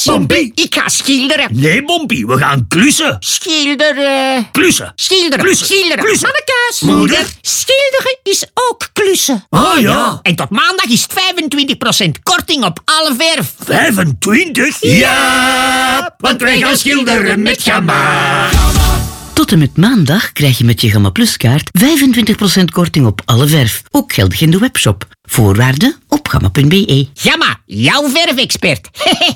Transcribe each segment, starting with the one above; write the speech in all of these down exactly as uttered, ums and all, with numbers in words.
Mompie? Ik ga schilderen. Nee, Mompie, we gaan klussen. Schilderen. Klussen. Schilderen. Klussen. Schilderen. Klussen. Mannekaas. Moeder. Schilderen is ook klussen. Ah ja. En tot maandag is het vijfentwintig procent korting op alle verf. vijfentwintig? Ja, want wij gaan schilderen met Gamma. Tot en met maandag krijg je met je Gamma Plus kaart vijfentwintig procent korting op alle verf. Ook geldig in de webshop. Voorwaarden op gamma punt b e. Gamma, jouw verfexpert.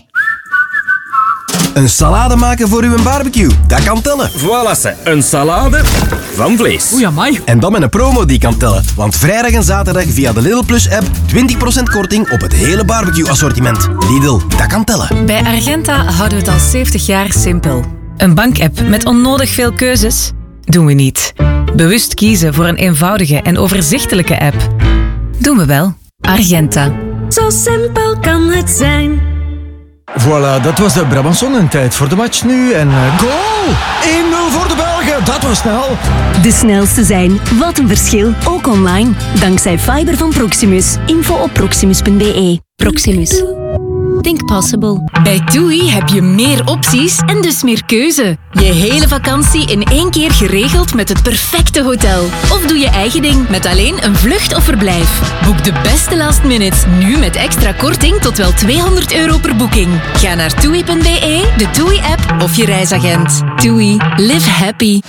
Een salade maken voor uw barbecue, dat kan tellen. Voilà, ze. Een salade van vlees. Oei, amai. En dan met een promo die kan tellen. Want vrijdag en zaterdag via de Lidl Plus app twintig procent korting op het hele barbecue assortiment. Lidl, dat kan tellen. Bij Argenta houden we het al zeventig jaar simpel. Een bankapp met onnodig veel keuzes? Doen we niet. Bewust kiezen voor een eenvoudige en overzichtelijke app? Doen we wel. Argenta. Zo simpel kan het zijn. Voilà, dat was de Brabançon en tijd voor de match nu. En uh, goal! één nul voor de Belgen, dat was snel. De snelste zijn, wat een verschil, ook online. Dankzij fiber van Proximus. Info op proximus punt b e. Proximus. Think possible. Bij TUI heb je meer opties en dus meer keuze. Je hele vakantie in één keer geregeld met het perfecte hotel. Of doe je eigen ding met alleen een vlucht of verblijf. Boek de beste last minutes nu met extra korting tot wel tweehonderd euro per boeking. Ga naar toei punt b e, de TUI-app of je reisagent. TUI. Live happy.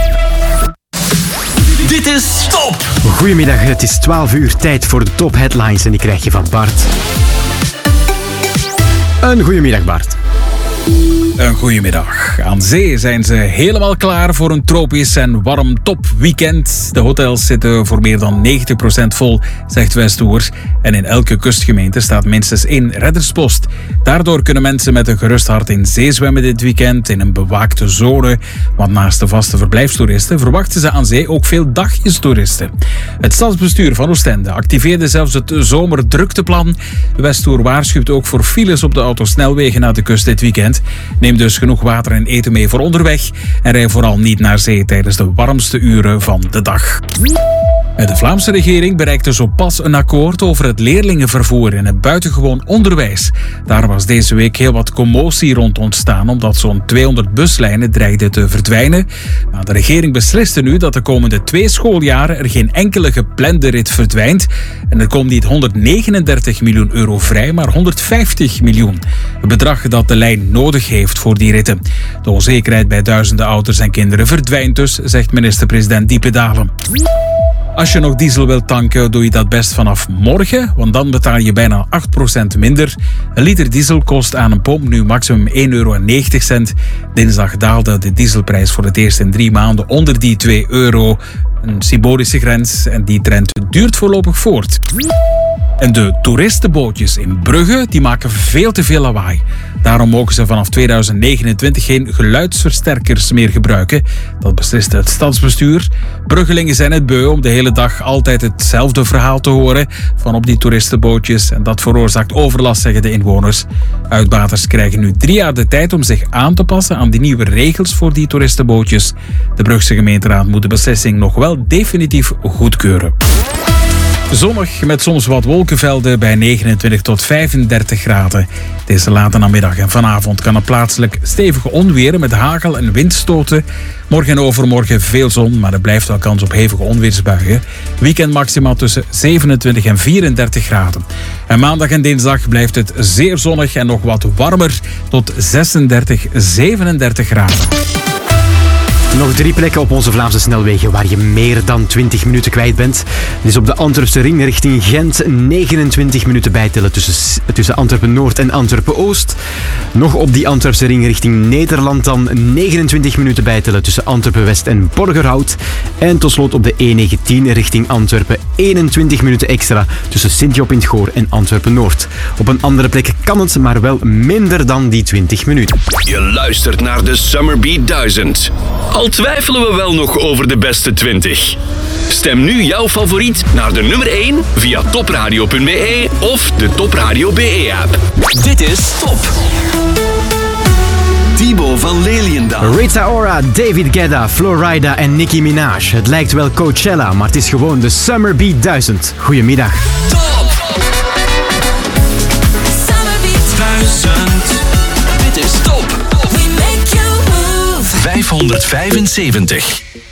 Dit is Top. Goedemiddag, het is twaalf uur, tijd voor de top headlines en die krijg je van Bart. Een goedemiddag, Bart. Een goedemiddag. Aan zee zijn ze helemaal klaar voor een tropisch en warm topweekend. De hotels zitten voor meer dan negentig procent vol, zegt Westours. En in elke kustgemeente staat minstens één redderspost. Daardoor kunnen mensen met een gerust hart in zee zwemmen dit weekend in een bewaakte zone. Want naast de vaste verblijfstoeristen verwachten ze aan zee ook veel dagjestoeristen. Het stadsbestuur van Oostende activeerde zelfs het zomerdrukteplan. Westour waarschuwt ook voor files op de autosnelwegen naar de kust dit weekend. Neem dus genoeg water en eten mee voor onderweg en rij vooral niet naar zee tijdens de warmste uren van de dag. De Vlaamse regering bereikte zo pas een akkoord over het leerlingenvervoer in het buitengewoon onderwijs. Daar was deze week heel wat commotie rond ontstaan omdat zo'n tweehonderd buslijnen dreigden te verdwijnen. Maar de regering besliste nu dat de komende twee schooljaren er geen enkele geplande rit verdwijnt. En er komt niet honderdnegenendertig miljoen euro vrij, maar honderdvijftig miljoen. Het bedrag dat de lijn nodig heeft voor die ritten. De onzekerheid bij duizenden ouders en kinderen verdwijnt dus, zegt minister-president Diepe Dalen. Als je nog diesel wilt tanken, doe je dat best vanaf morgen, want dan betaal je bijna acht procent minder. Een liter diesel kost aan een pomp nu maximum één euro negentig. Dinsdag daalde de dieselprijs voor het eerst in drie maanden onder die twee euro. Een symbolische grens en die trend duurt voorlopig voort. En de toeristenbootjes in Brugge die maken veel te veel lawaai. Daarom mogen ze vanaf tweeduizend negenentwintig geen geluidsversterkers meer gebruiken. Dat besliste het stadsbestuur. Bruggelingen zijn het beu om de hele dag altijd hetzelfde verhaal te horen van op die toeristenbootjes. En dat veroorzaakt overlast, zeggen de inwoners. Uitbaters krijgen nu drie jaar de tijd om zich aan te passen aan die nieuwe regels voor die toeristenbootjes. De Brugse gemeenteraad moet de beslissing nog wel definitief goedkeuren. Zonnig met soms wat wolkenvelden bij negenentwintig tot vijfendertig graden. Deze late namiddag en vanavond kan er plaatselijk stevige onweer met hagel en windstoten. Morgen en overmorgen veel zon, maar er blijft wel kans op hevige onweersbuien. Weekend maximaal tussen zevenentwintig en vierendertig graden. En maandag en dinsdag blijft het zeer zonnig en nog wat warmer tot zesendertig, zevenendertig graden. Nog drie plekken op onze Vlaamse snelwegen waar je meer dan twintig minuten kwijt bent. Het is op de Antwerpse ring richting Gent negenentwintig minuten bijtellen tussen, tussen Antwerpen-Noord en Antwerpen-Oost. Nog op die Antwerpse ring richting Nederland dan negenentwintig minuten bijtellen tussen Antwerpen-West en Borgerhout. En tot slot op de E negentien richting Antwerpen eenentwintig minuten extra tussen Sint-Job in het Goor en Antwerpen-Noord. Op een andere plek kan het, maar wel minder dan die twintig minuten. Je luistert naar de Summerbeat duizend. Al twijfelen we wel nog over de beste twintig. Stem nu jouw favoriet naar de nummer één via topradio punt b e of de Topradio B E-app. Dit is Top. Thibaut van Leliendaal. Rita Ora, David Guetta, Florida en Nicki Minaj. Het lijkt wel Coachella, maar het is gewoon de Summerbeat duizend. Goedemiddag. Top. Summerbeat duizend. vijfhonderdvijfenzeventig.